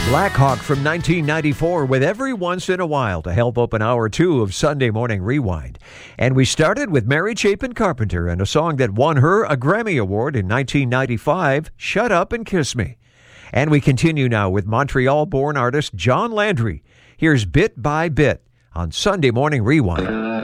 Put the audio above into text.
Black Hawk from 1994 with Every Once in a While to help open hour 2 of Sunday Morning Rewind. And we started with Mary Chapin Carpenter and a song that won her a Grammy Award in 1995, Shut Up and Kiss Me. And we continue now with Montreal-born artist John Landry. Here's Bit by Bit on Sunday Morning Rewind.